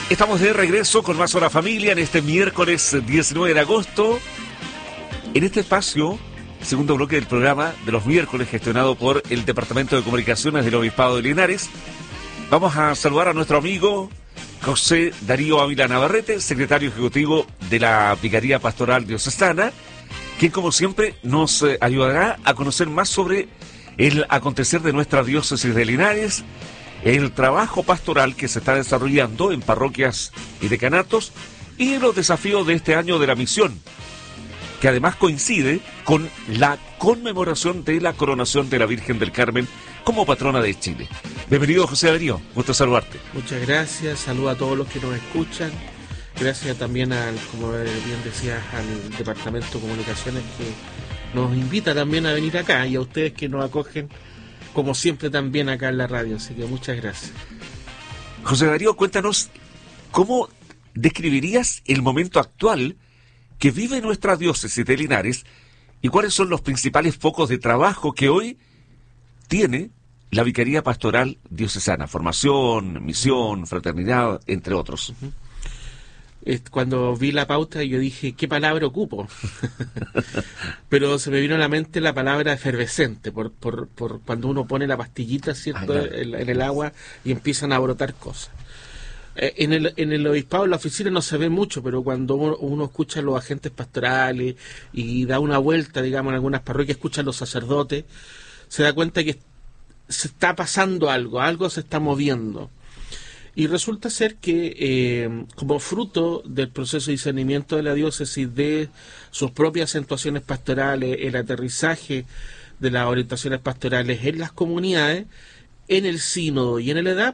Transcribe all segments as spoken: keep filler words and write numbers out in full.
Estamos de regreso con más Hora Familia en este miércoles diecinueve de agosto. En este espacio, segundo bloque del programa de los miércoles, gestionado por el Departamento de Comunicaciones del Obispado de Linares, vamos a saludar a nuestro amigo José Darío Ávila Navarrete, secretario ejecutivo de la Vicaría Pastoral Diocesana, quien como siempre nos ayudará a conocer más sobre el acontecer de nuestra diócesis de Linares, el trabajo pastoral que se está desarrollando en parroquias y decanatos y los desafíos de este año de la misión, que además coincide con la conmemoración de la coronación de la Virgen del Carmen como patrona de Chile. Bienvenido, José Darío, gusto saludarte. Muchas gracias, saludo a todos los que nos escuchan. Gracias también al, como bien decías, al Departamento de Comunicaciones que nos invita también a venir acá y a ustedes que nos acogen como siempre también acá en la radio, así que muchas gracias. José Darío, cuéntanos, ¿cómo describirías el momento actual que vive nuestra diócesis de Linares y cuáles son los principales focos de trabajo que hoy tiene la Vicaría Pastoral Diocesana? Formación, misión, fraternidad, entre otros. Uh-huh. Cuando vi la pauta yo dije, ¿qué palabra ocupo? Pero se me vino a la mente la palabra efervescente, por, por, por cuando uno pone la pastillita, ¿cierto?, ah, claro, en, en el agua y empiezan a brotar cosas. Eh, en, el, en el obispado, en la oficina no se ve mucho, pero cuando uno, uno escucha a los agentes pastorales y da una vuelta, digamos, en algunas parroquias, escucha a los sacerdotes, se da cuenta que se está pasando algo, algo se está moviendo. Y resulta ser que, eh, como fruto del proceso de discernimiento de la diócesis, de sus propias acentuaciones pastorales, el aterrizaje de las orientaciones pastorales en las comunidades, en el sínodo y en el EDAP,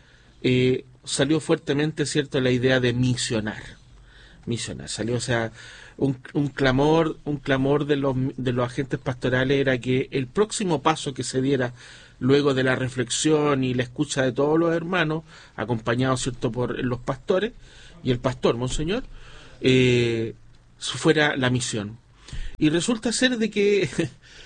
eh, salió fuertemente, cierto, la idea de misionar. Misionar, salió, o sea, un, un clamor, un clamor de los, de los agentes pastorales era que el próximo paso que se diera luego de la reflexión y la escucha de todos los hermanos, acompañados, cierto, por los pastores y el pastor, monseñor, eh, fuera la misión. Y resulta ser de que es,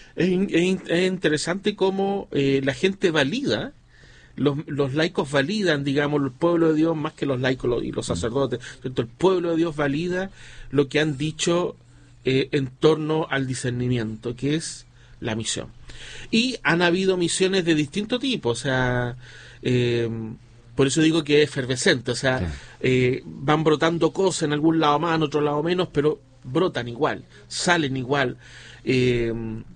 es, es interesante cómo eh, la gente valida, los, los laicos validan, digamos, el pueblo de Dios, más que los laicos los, y los sacerdotes, ¿cierto? El pueblo de Dios valida lo que han dicho eh, en torno al discernimiento, que es la misión. Y han habido misiones de distinto tipo, o sea, eh, por eso digo que es efervescente, o sea, sí. eh, van brotando cosas en algún lado más, en otro lado menos, pero brotan igual, salen igual, eh,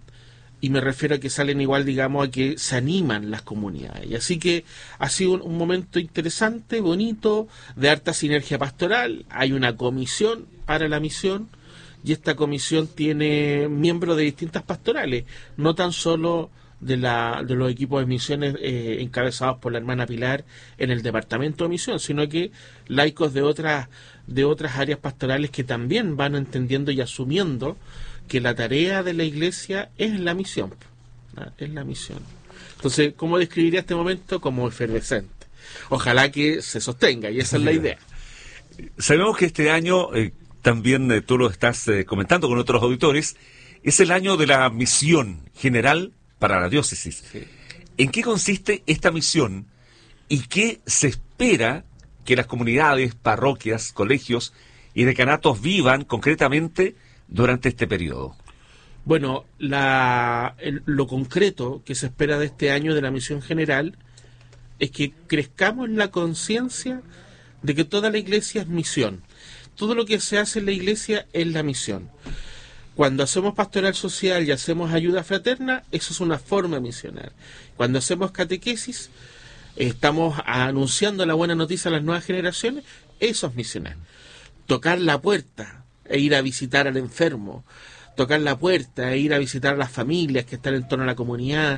y me refiero a que salen igual, digamos, a que se animan las comunidades. Y así que ha sido un, un momento interesante, bonito, de harta sinergia pastoral. Hay una comisión para la misión, y esta comisión tiene miembros de distintas pastorales, no tan solo de, la, de los equipos de misiones eh, encabezados por la hermana Pilar en el departamento de misión, sino que laicos de otras, de otras áreas pastorales que también van entendiendo y asumiendo que la tarea de la iglesia es la misión. ¿no? Es la misión. Entonces, ¿cómo describiría este momento? Como efervescente. Ojalá que se sostenga, y esa es la idea. Sabemos que este año... Eh... También eh, tú lo estás eh, comentando con otros auditores, es el año de la misión general para la diócesis. Sí. ¿En qué consiste esta misión y qué se espera que las comunidades, parroquias, colegios y decanatos vivan concretamente durante este periodo? Bueno, la, el, lo concreto que se espera de este año de la misión general es que crezcamos en la conciencia de que toda la iglesia es misión. Todo lo que se hace en la iglesia es la misión. Cuando hacemos pastoral social y hacemos ayuda fraterna, eso es una forma misionar. Cuando hacemos catequesis, estamos anunciando la buena noticia a las nuevas generaciones, eso es misionar. Tocar la puerta e ir a visitar al enfermo, tocar la puerta e ir a visitar a las familias que están en torno a la comunidad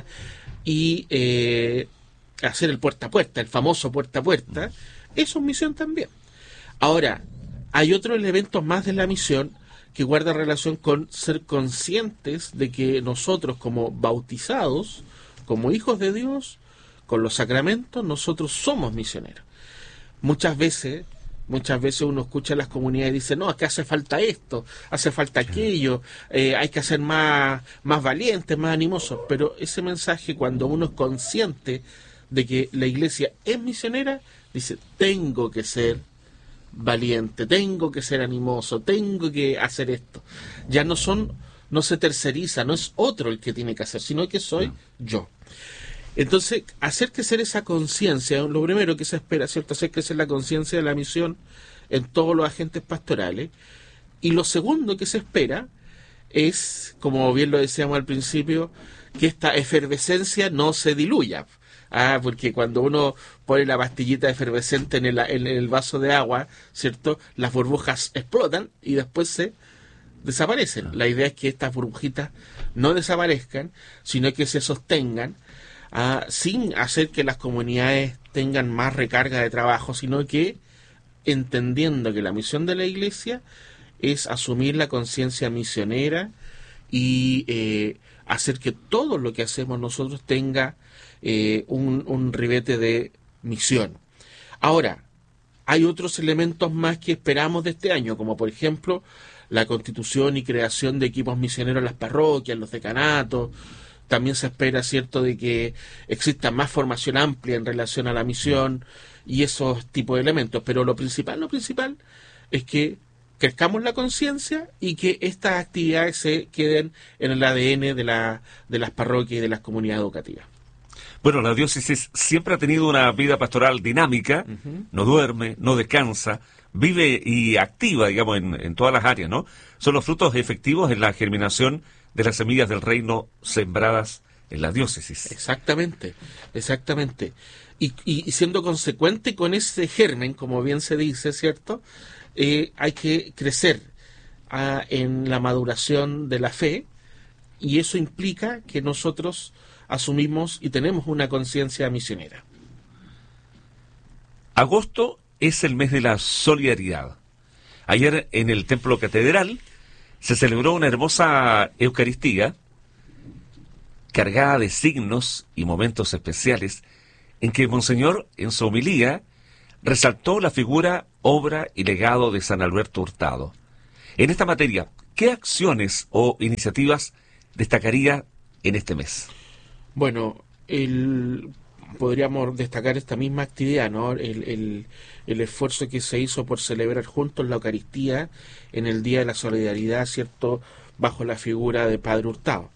y eh, hacer el puerta a puerta, el famoso puerta a puerta, eso es misión también. Ahora, hay otros elementos más de la misión que guardan relación con ser conscientes de que nosotros como bautizados, como hijos de Dios, con los sacramentos, nosotros somos misioneros. Muchas veces, muchas veces uno escucha a las comunidades y dice, no, es que hace falta esto, hace falta aquello, eh, hay que ser más, más valientes, más animosos, pero ese mensaje, cuando uno es consciente de que la iglesia es misionera, dice, tengo que ser valiente, tengo que ser animoso, tengo que hacer esto. Ya no son, no se terceriza, no es otro el que tiene que hacer, sino que soy yo. Entonces, hacer crecer esa conciencia, lo primero que se espera, ¿cierto? Hacer crecer la conciencia de la misión en todos los agentes pastorales. Y lo segundo que se espera es, como bien lo decíamos al principio, que esta efervescencia no se diluya. Ah, porque cuando uno pone la pastillita efervescente en el, en el vaso de agua, ¿cierto? Las burbujas explotan y después se desaparecen. La idea es que estas burbujitas no desaparezcan, sino que se sostengan, ah, sin hacer que las comunidades tengan más recarga de trabajo, sino que entendiendo que la misión de la Iglesia es asumir la conciencia misionera y eh, hacer que todo lo que hacemos nosotros tenga eh, un, un ribete de misión. Ahora, hay otros elementos más que esperamos de este año, como por ejemplo la constitución y creación de equipos misioneros en las parroquias, en los decanatos. También se espera, cierto, de que exista más formación amplia en relación a la misión y esos tipos de elementos. Pero lo principal, lo principal es que crezcamos la conciencia y que estas actividades se queden en el A D N de, la, de las parroquias y de las comunidades educativas. Bueno, la diócesis siempre ha tenido una vida pastoral dinámica, uh-huh. no duerme, no descansa, vive y activa, digamos, en, en todas las áreas, ¿no? Son los frutos efectivos en la germinación de las semillas del reino sembradas en la diócesis. Exactamente, exactamente. Y, y, y siendo consecuente con ese germen, como bien se dice, ¿cierto?, Eh, hay que crecer ah, en la maduración de la fe, y eso implica que nosotros asumimos y tenemos una conciencia misionera. Agosto es el mes de la solidaridad. Ayer en el Templo Catedral se celebró una hermosa Eucaristía cargada de signos y momentos especiales en que Monseñor, en su homilía, resaltó la figura, obra y legado de San Alberto Hurtado. En esta materia, ¿qué acciones o iniciativas destacaría en este mes? Bueno, el, podríamos destacar esta misma actividad, ¿no? El, el, el esfuerzo que se hizo por celebrar juntos la Eucaristía en el Día de la Solidaridad, ¿cierto?, bajo la figura de Padre Hurtado.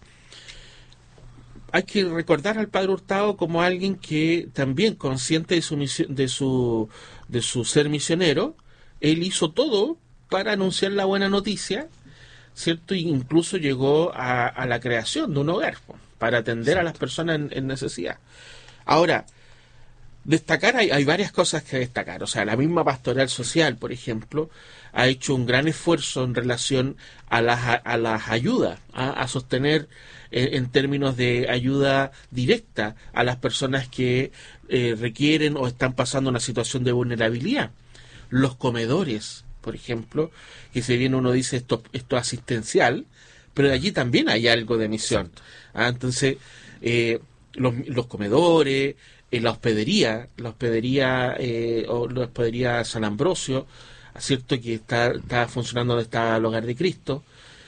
Hay que recordar al Padre Hurtado como alguien que también, consciente de su misión, de su de su ser misionero, él hizo todo para anunciar la buena noticia, ¿cierto? E incluso llegó a, a la creación de un hogar para atender a las personas en, en necesidad. Ahora, destacar, hay, hay varias cosas que destacar. O sea, la misma Pastoral Social, por ejemplo, ha hecho un gran esfuerzo en relación a las, a las ayudas, a, a sostener eh, en términos de ayuda directa a las personas que eh, requieren o están pasando una situación de vulnerabilidad. Los comedores, por ejemplo, que si bien uno dice esto, esto es asistencial, pero de allí también hay algo de misión. Ah, entonces, eh, los, los comedores, eh, la hospedería, la hospedería eh, o la hospedería San Ambrosio, cierto, que está, está funcionando donde está el Hogar de Cristo.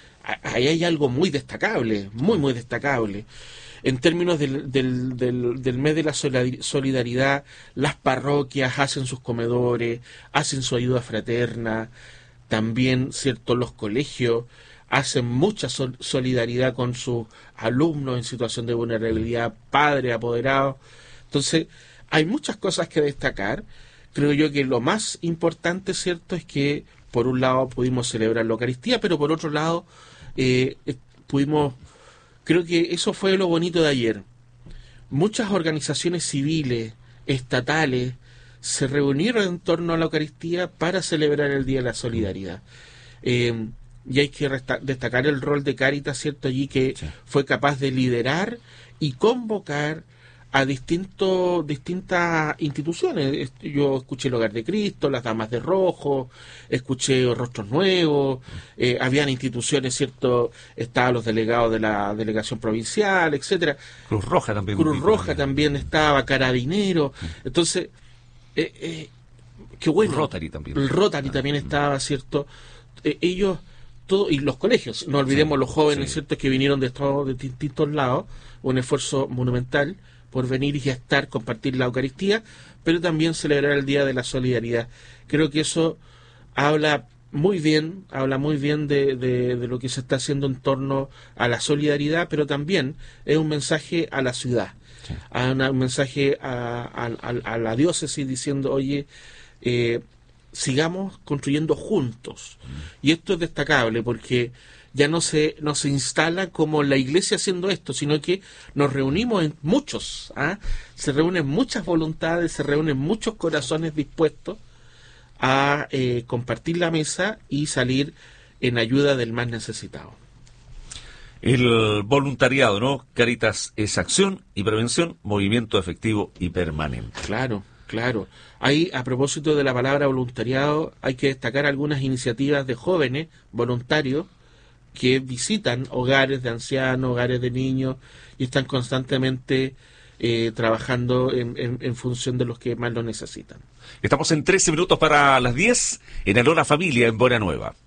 Ahí hay algo muy destacable, muy muy destacable. En términos del, del, del, del mes de la solidaridad, las parroquias hacen sus comedores, hacen su ayuda fraterna, también, cierto, los colegios hacen mucha sol- solidaridad con sus alumnos en situación de vulnerabilidad, padres, apoderados. Entonces, hay muchas cosas que destacar. Creo yo que lo más importante, cierto, es que por un lado pudimos celebrar la Eucaristía, pero por otro lado eh, pudimos, creo que eso fue lo bonito de ayer. Muchas organizaciones civiles, estatales, se reunieron en torno a la Eucaristía para celebrar el Día de la Solidaridad. Eh, y hay que resta- destacar el rol de Cáritas, cierto, allí que sí. fue capaz de liderar y convocar a distintos distintas instituciones. Yo escuché el Hogar de Cristo, las Damas de Rojo, escuché Rostros Nuevos, eh, habían instituciones, cierto, estaban los delegados de la delegación provincial, etcétera. Cruz Roja también. Cruz Roja también estaba, Carabineros. Entonces, eh, eh, qué bueno. Rotary también. El Rotary también estaba, cierto. Eh, ellos, todo, y los colegios, no olvidemos sí, los jóvenes, sí. cierto, que vinieron de, todos, de distintos lados, un esfuerzo monumental por venir y estar, compartir la Eucaristía, pero también celebrar el Día de la Solidaridad. Creo que eso habla muy bien, habla muy bien de, de, de lo que se está haciendo en torno a la solidaridad, pero también es un mensaje a la ciudad, sí. a una, un mensaje a, a, a, a la diócesis diciendo, oye, eh, sigamos construyendo juntos. Mm. Y esto es destacable porque ya no se, no se instala como la iglesia haciendo esto, sino que nos reunimos en muchos, ¿ah? Se reúnen muchas voluntades, se reúnen muchos corazones dispuestos a eh, compartir la mesa y salir en ayuda del más necesitado. El voluntariado, ¿no? Cáritas es acción y prevención, movimiento efectivo y permanente. Claro, claro. Ahí, a propósito de la palabra voluntariado, hay que destacar algunas iniciativas de jóvenes voluntarios que visitan hogares de ancianos, hogares de niños, y están constantemente eh, trabajando en, en, en función de los que más lo necesitan. Estamos en trece minutos para las diez en Alora Familia en Buena Nueva.